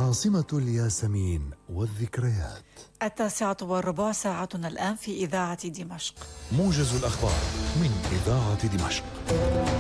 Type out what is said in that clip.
عاصمة الياسمين والذكريات. 9:15 ساعتنا الآن في إذاعة دمشق. موجز الأخبار من إذاعة دمشق.